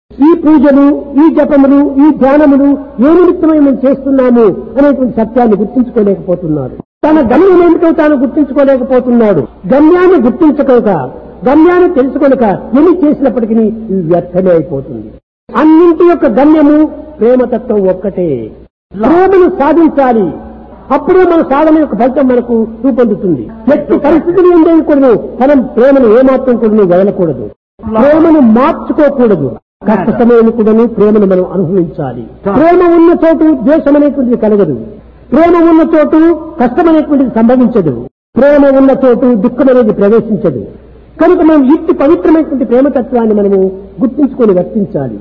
ఈ పూజలు, ఈ జపములు, ఈ ధ్యానములు ఏ నిమిత్తమై మేము చేస్తున్నాము అనేటువంటి సత్యాన్ని గుర్తించుకోలేకపోతున్నారు. తన గమ్యం ఏమిటో తాను గుర్తించుకోలేకపోతున్నాడు. గమ్యాన్ని గుర్తించక, గమ్యాన్ని తెలుసుకోలేక ఎన్ని చేసినప్పటికీ ఇది వ్యర్థమే అయిపోతుంది. అన్నింటి యొక్క గమ్యము ప్రేమతత్వం ఒక్కటే. ప్రేమను సాధించాలి. అప్పుడే మన సాధన యొక్క ఫలితం మనకు రూపొందుతుంది. ఎట్టి పరిస్థితులు ఉండేవి కూడా మనం ప్రేమను ఏమాత్రం కూడా వదలకూడదు. ప్రేమను మార్చుకోకూడదు. కష్ట సమయం కూడా ప్రేమను మనం అనుభవించాలి. ప్రేమ ఉన్న చోటు ద్వేషం అనేటువంటిది కలగదు. ప్రేమ ఉన్న చోటు కష్టం అనేటువంటిది సంభవించదు. ప్రేమ ఉన్న చోటు దుఃఖం అనేది ప్రవేశించదు. కనుక మనం ఇట్టి పవిత్రమైనటువంటి ప్రేమతత్వాన్ని మనము గుర్తించుకొని వర్తించాలి.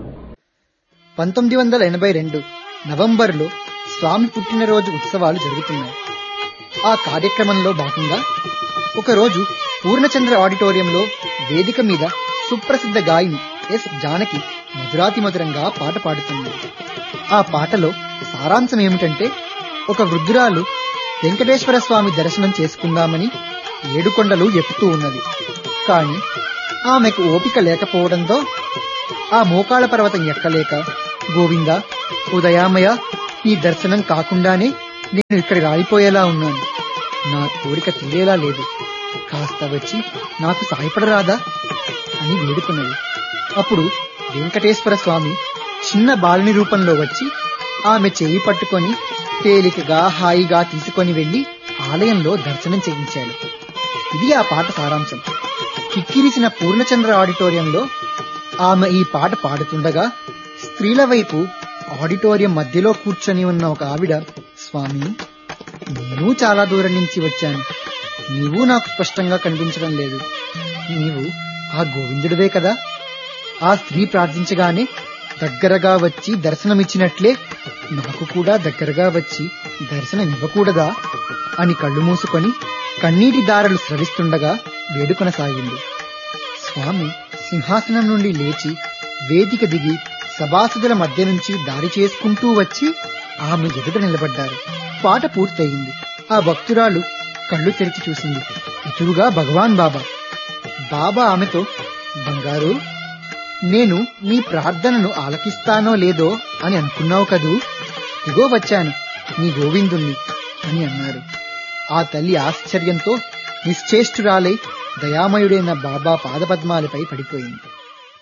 1982 నవంబర్లో స్వామి పుట్టినరోజు ఉత్సవాలు జరుగుతున్నాయి. ఆ కార్యక్రమంలో భాగంగా ఒకరోజు పూర్ణచంద్ర ఆడిటోరియంలో వేదిక మీద సుప్రసిద్ధ గాయని ఎస్ జానకి మధురాతి మధురంగా పాట పాడుతుంది. ఆ పాటలో సారాంశం ఏమిటంటే, ఒక వృద్ధురాలు వెంకటేశ్వర స్వామి దర్శనం చేసుకుందామని ఏడుకొండలు ఎక్కుతూ ఉన్నది. కాని ఆమెకు ఓపిక లేకపోవడంతో ఆ మోకాళ్ళ పర్వతం ఎక్కలేక, గోవిందా, ఉదయామయ, నీ దర్శనం కాకుండానే నేను ఇక్కడ రాలిపోయేలా ఉన్నాను. నా కోరిక తీరేలా లేదు. కాస్త వచ్చి నాకు సాయపడరాదా అని వేడుకున్నది. అప్పుడు వెంకటేశ్వర స్వామి చిన్న బాలుని రూపంలో వచ్చి ఆమె చేయి పట్టుకొని తేలికగా హాయిగా తీసుకొని వెళ్లి ఆలయంలో దర్శనం చేయించాడు. ఇది ఆ పాట సారాంశం. కిక్కిరిసిన పూర్ణచంద్ర ఆడిటోరియంలో ఆమె ఈ పాట పాడుతుండగా స్త్రీల వైపు ఆడిటోరియం మధ్యలో కూర్చొని ఉన్న ఒక ఆవిడ, స్వామి, నేను చాలా దూరం నుంచి వచ్చాను. నీవు నాకు స్పష్టంగా కనిపించడం లేదు. నీవు ఆ గోవిందుడివే కదా? ఆ స్త్రీ ప్రార్థించగానే దగ్గరగా వచ్చి దర్శనమిచ్చినట్లే నాకు కూడా దగ్గరగా వచ్చి దర్శనమివ్వకూడదా అని కళ్ళు మూసుకొని కన్నీటి దారలు స్రవిస్తుండగా వేడుకొనసాగింది. స్వామి సింహాసనం నుండి లేచి వేదిక దిగి సభాసదుల మధ్య నుంచి దారి చేసుకుంటూ వచ్చి ఆమె ఎదుట నిలబడ్డారు. పాట పూర్తయింది. ఆ భక్తురాలు కళ్ళు తెరిచి చూసింది. ఎదురుగా భగవాన్ బాబా. బాబా ఆమెతో, బంగారు, నేను నీ ప్రార్థనను ఆలకిస్తానో లేదో అని అనుకున్నావు కదూ, ఇగో వచ్చాను, నీ గోవిందుణ్ణి అని అన్నారు. ఆ తల్లి ఆశ్చర్యంతో నిశ్చేష్టురాలై దయామయుడైన బాబా పాదపద్మాలపై పడిపోయింది.